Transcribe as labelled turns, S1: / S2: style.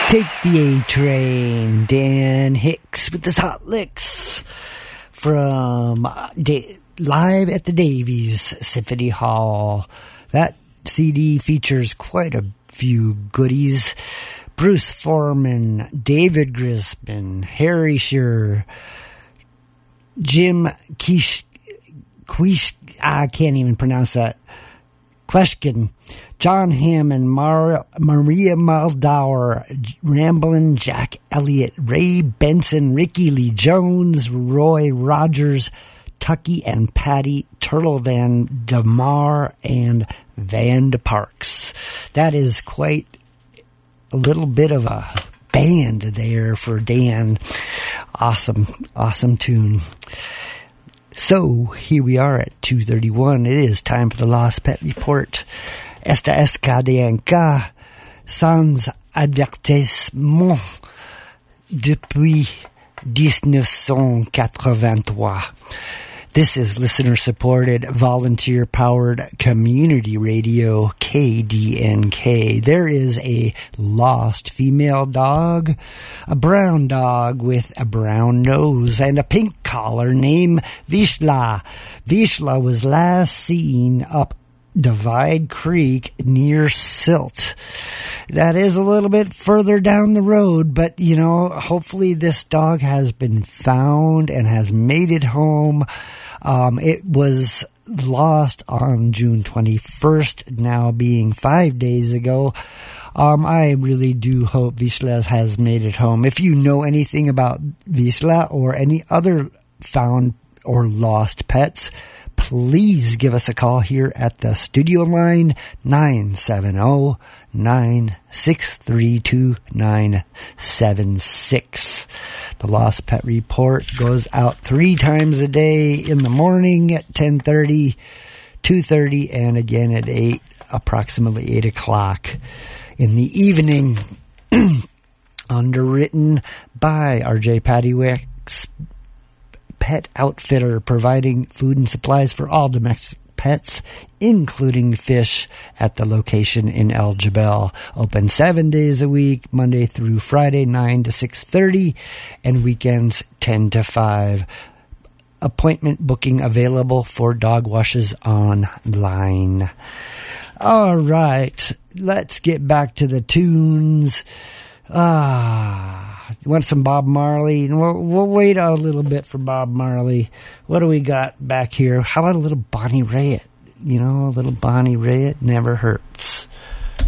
S1: Take the A Train, Dan Hicks with his hot licks from live at the Davies Symphony Hall. That CD features quite a few goodies. Bruce Foreman, David Grisman, Harry Shearer, Jim I can't even pronounce that. Question. John Hammond, Maria Muldaur, Ramblin' Jack Elliott, Ray Benson, Ricky Lee Jones, Roy Rogers, Tucky and Patty, Turtle Van Damar, and Van de Parks. That is quite a little bit of a band there for Dan. Awesome tune. So, here we are at 2:31. It is time for the Lost Pet Report. Esta es KDNK sans avertissement depuis 1983. This is listener-supported, volunteer-powered community radio, KDNK. There is a lost female dog, a brown dog with a brown nose and a pink collar named Vishla. Vishla was last seen up Divide Creek near Silt. That is a little bit further down the road, but, hopefully this dog has been found and has made it home. It was lost on June 21st, now being 5 days ago. I really do hope Vishla has made it home. If you know anything about Vishla or any other found or lost pets, please give us a call here at the studio line, 970-963-2976. The Lost Pet Report goes out 3 times a day, in the morning at 10:30, 2:30, and again at 8, approximately 8 o'clock in the evening. Underwritten by RJ Paddywicks, Pet Outfitter, providing food and supplies for all domestic pets, including fish, at the location in El Jebel. Open 7 days a week, Monday through Friday, 9 to 6:30, and weekends 10 to 5. Appointment booking available for dog washes online. All right, let's get back to the tunes. You want some Bob Marley? We'll wait a little bit for Bob Marley. What do we got back here? How about a little Bonnie Raitt? A little Bonnie Raitt never hurts.